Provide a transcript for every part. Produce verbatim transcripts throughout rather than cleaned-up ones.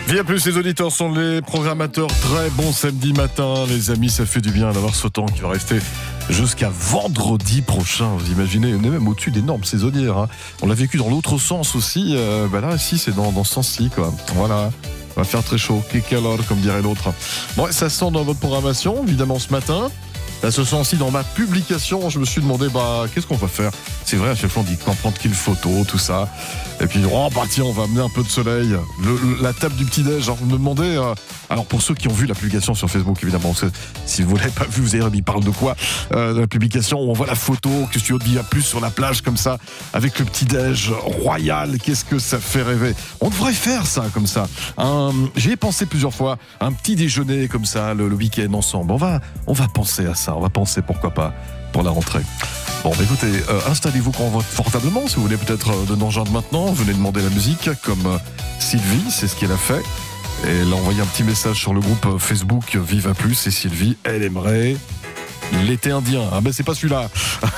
Via Plus, les auditeurs sont les programmateurs. Très bon samedi matin, les amis, ça fait du bien d'avoir ce temps qui va rester jusqu'à vendredi prochain. Vous imaginez, on est même au-dessus des normes saisonnières. Hein. On l'a vécu dans l'autre sens aussi. Euh, bah là, ici, c'est dans, dans ce sens-ci, quoi. Voilà. On va faire très chaud. Que calor, comme dirait l'autre. Bon, ça sent dans votre programmation, évidemment, ce matin. Ça se sent aussi dans ma publication. Je me suis demandé, bah, qu'est-ce qu'on va faire? C'est vrai, à chaque fois, on dit qu'on prend qu'il photo, tout ça. Et puis, oh, bah, tiens, on va amener un peu de soleil. Le, la table du petit-déj, genre, vous me demandez. Euh, alors, pour ceux qui ont vu la publication sur Facebook, évidemment, parce que si vous ne l'avez pas vu, vous allez dire, il parle de quoi? euh, La publication où on voit la photo, que Studio de Via Plus sur la plage, comme ça, avec le petit-déj royal. Qu'est-ce que ça fait rêver? On devrait faire ça, comme ça. Un, j'y ai pensé plusieurs fois. Un petit déjeuner, comme ça, le, le week-end ensemble. On va, on va penser à ça. On va penser, pourquoi pas, pour la rentrée. Bon, bah écoutez, euh, installez-vous confortablement, si vous voulez peut-être euh, de nous rejoindre maintenant. Venez demander la musique, comme euh, Sylvie, c'est ce qu'elle a fait. Et elle a envoyé un petit message sur le groupe euh, Facebook Viva Plus. Et Sylvie, elle aimerait l'été indien. Ah ben c'est pas celui-là.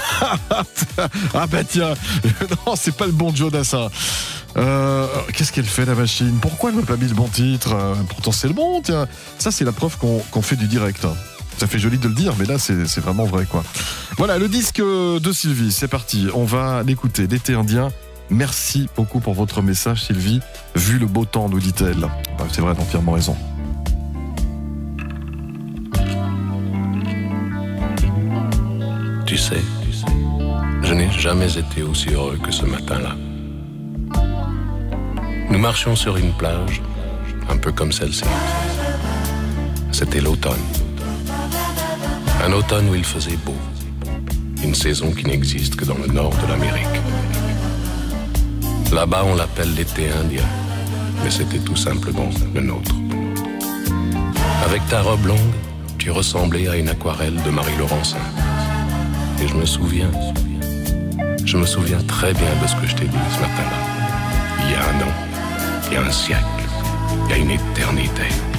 Ah ben tiens, non, c'est pas le bon Jodassin. Euh, qu'est-ce qu'elle fait, la machine? Pourquoi elle m'a pas mis le bon titre? euh, Pourtant c'est le bon, tiens. Ça, c'est la preuve qu'on, qu'on fait du direct. Ça fait joli de le dire, mais là, c'est, c'est vraiment vrai, quoi. Voilà, le disque de Sylvie, c'est parti. On va l'écouter, l'été indien. Merci beaucoup pour votre message, Sylvie. Vu le beau temps, nous dit-elle. Bah, c'est vrai, elle a entièrement raison. Tu sais, je n'ai jamais été aussi heureux que ce matin-là. Nous marchions sur une plage, un peu comme celle-ci. C'était l'automne. Un automne où il faisait beau. Une saison qui n'existe que dans le nord de l'Amérique. Là-bas, on l'appelle l'été indien, mais c'était tout simplement le nôtre. Avec ta robe longue, tu ressemblais à une aquarelle de Marie Laurencin. Et je me souviens, je me souviens très bien de ce que je t'ai dit ce matin-là. Il y a un an, il y a un siècle, il y a une éternité.